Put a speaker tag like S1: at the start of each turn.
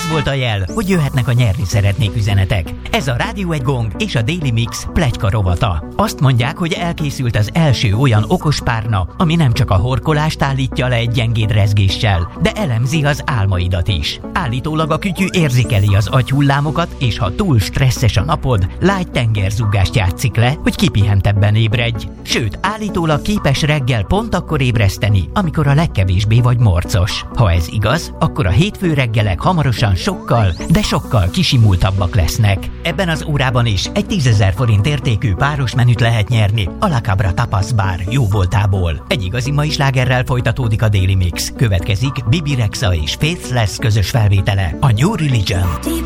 S1: az volt a jel, hogy jöhetnek a nyerni szeretnék üzenetek. Ez a Rádió Egy Gong és a Daily Mix pletyka rovata. Azt mondják, hogy elkészült az első olyan okos párna, ami nem csak a horkolást állítja le egy gyengéd rezgéssel, de elemzi az álmaidat is. Állítólag a kütyű érzékeli az agyhullámokat, és ha túl stresszes a napod, lágy tengerzúgást játszik le, hogy kipihentebben ébredj. Sőt, állítólag képes reggel pont akkor ébreszteni, amikor a legkevésbé vagy morcos. Ha ez igaz, akkor a hétfő reggelek hamarosan sokkal, de sokkal kisimultabbak lesznek. Ebben az órában is egy 10 000 forint értékű páros menüt lehet nyerni a La Cabra Tapas Bar jóvoltából. Egy igazi mai slágerrel folytatódik a Daily Mix. Következik Bibi Rexha és Faithless közös felvétele, a New Religion.